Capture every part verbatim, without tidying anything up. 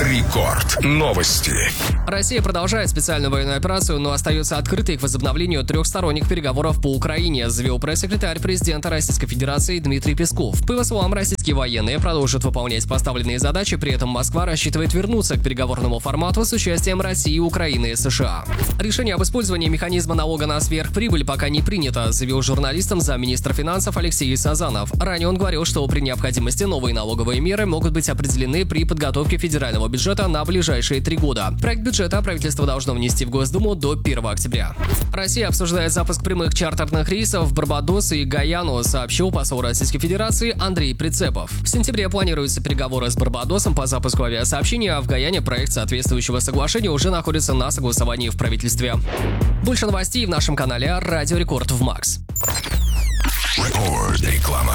Рекорд. Новости. Россия продолжает специальную военную операцию, но остается открытой к возобновлению трехсторонних переговоров по Украине, заявил пресс-секретарь президента Российской Федерации Дмитрий Песков. По его словам, российские военные продолжат выполнять поставленные задачи, при этом Москва рассчитывает вернуться к переговорному формату с участием России, Украины и США. Решение об использовании механизма налога на сверхприбыль пока не принято, заявил журналистам замминистра финансов Алексей Сазанов. Ранее он говорил, что при необходимости новые налоговые меры могут быть определены при подготовке федерального бюджета на ближайшие три года. Проект бюджета правительство должно внести в Госдуму до первого октября. Россия обсуждает запуск прямых чартерных рейсов в Барбадос и Гаяну, сообщил посол Российской Федерации Андрей Прицепов. В сентябре планируются переговоры с Барбадосом по запуску авиасообщения, а в Гаяне проект соответствующего соглашения уже находится на согласовании в правительстве. Больше новостей в нашем канале Радио Рекорд в Макс. Рекорд. Реклама.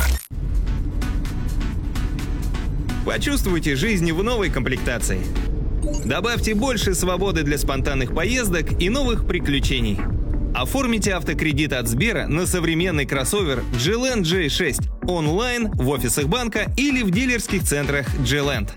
Почувствуйте жизнь в новой комплектации. Добавьте больше свободы для спонтанных поездок и новых приключений. Оформите автокредит от Сбера на современный кроссовер джи ленд джей шесть онлайн, в офисах банка или в дилерских центрах джи ленд.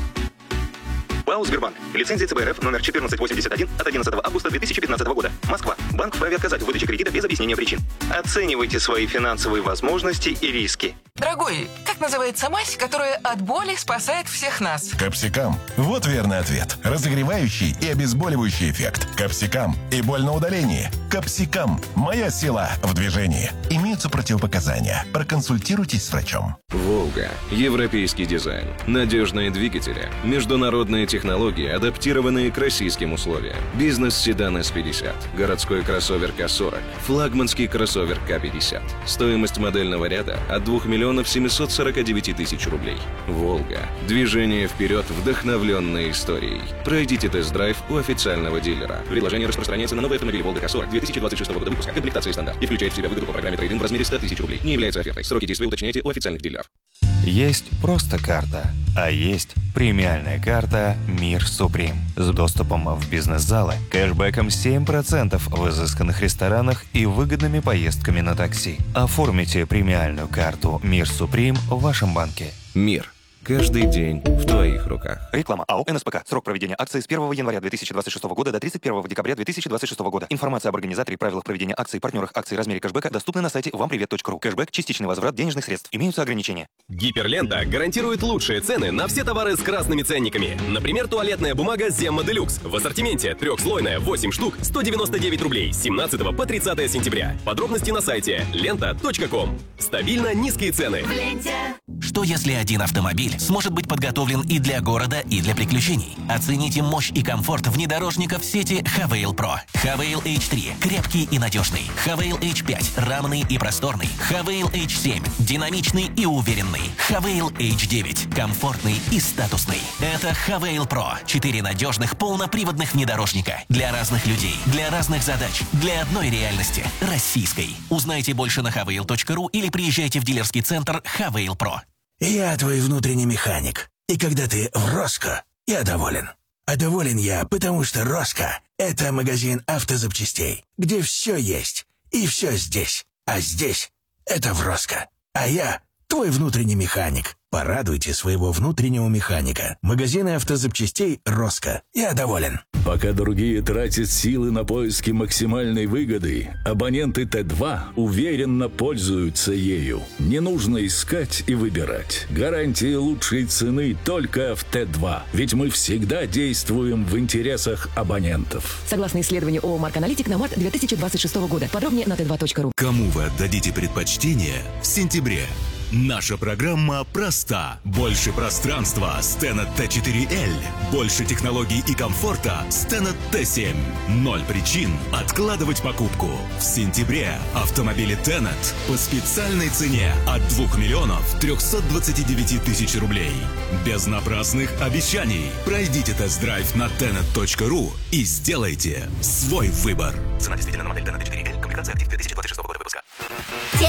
ПАО «Сбербанк». Лицензия ЦБ РФ номер четырнадцать восемьдесят один от одиннадцатого августа две тысячи пятнадцатого года. Москва. Банк вправе отказать в выдаче кредита без объяснения причин. Оценивайте свои финансовые возможности и риски. Дорогой, как называется мазь, которая от боли спасает всех нас? Капсикам. Вот верный ответ. Разогревающий и обезболивающий эффект. Капсикам. И боль на удалении. Капсикам. Моя сила в движении. Имеются противопоказания. Проконсультируйтесь с врачом. «Волга». Европейский дизайн. Надежные двигатели. Международные технологии, адаптированные к российским условиям. Бизнес-седан эс пятьдесят. Городской кроссовер ка сорок. Флагманский кроссовер ка пятьдесят. Стоимость модельного ряда от двух миллионов семьсот сорок девять тысяч рублей. «Волга». Движение вперед, вдохновленное историей. Пройдите тест-драйв у официального дилера. Предложение распространяется на новый автомобиль «Волга ка сорок» две тысячи двадцать шестого года выпуска. Комплектация стандарт. И включает в себя выгоду по программе трейд-ин в размере сто тысяч рублей. Не является офертой. Сроки действия уточняйте у официальных дилеров. Есть просто карта, а есть премиальная карта «Мир Суприм» с доступом в бизнес-залы, кэшбэком семь процентов в изысканных ресторанах и выгодными поездками на такси. Оформите премиальную карту «Мир Суприм» в вашем банке. Мир. Каждый день в твоих руках. Реклама. АО «эн эс пэ ка». Срок проведения акции с первого января две тысячи двадцать шестого года до тридцать первого декабря две тысячи двадцать шестого года. Информация об организаторе, правилах проведения акций, партнерах акций, размере кэшбэка доступна на сайте вам привет точка ру. Кэшбэк – частичный возврат денежных средств. Имеются ограничения. Гиперлента гарантирует лучшие цены на все товары с красными ценниками. Например, туалетная бумага Zemma Deluxe. В ассортименте трехслойная восемь штук, сто девяносто девять рублей с семнадцатого по тридцатое сентября. Подробности на сайте лента точка ком. Стабильно низкие цены. Что если один автомобиль сможет быть подготовлен и для города, и для приключений? Оцените мощь и комфорт внедорожников сети Хавейл Про. Хавейл эйч три – крепкий и надежный. Хавейл эйч пять – рамный и просторный. Хавейл эйч семь – динамичный и уверенный. Хавейл эйч девять – комфортный и статусный. Это Хавейл Про. Четыре надежных полноприводных внедорожника. Для разных людей, для разных задач, для одной реальности – российской. Узнайте больше на хавейл точка ру или приезжайте в дилерский центр Хавейл Про. Я твой внутренний механик. И когда ты в Роско, я доволен. А доволен я, потому что Роско – это магазин автозапчастей, где все есть и все здесь. А здесь – это в Роско. А я твой внутренний механик. Порадуйте своего внутреннего механика. Магазины автозапчастей Роско. Я доволен. Пока другие тратят силы на поиски максимальной выгоды, абоненты Т два уверенно пользуются ею. Не нужно искать и выбирать. Гарантия лучшей цены только в Т два. Ведь мы всегда действуем в интересах абонентов. Согласно исследованию ООО «Марк Аналитик» на март две тысячи двадцать шестого года. Подробнее на тэ два точка ру. Кому вы отдадите предпочтение в сентябре? Наша программа проста. Больше пространства с Tenet Т четыре эль. Больше технологий и комфорта с Tenet Т семь. Ноль причин откладывать покупку. В сентябре автомобили Tenet по специальной цене от двух миллионов трехсот двадцати девяти тысяч рублей. Без напрасных обещаний. Пройдите тест-драйв на тенет точка ру и сделайте свой выбор. Цена действительно на модель Tenet Т четыре эль. Комплектация актив две тысячи двадцать шестого года.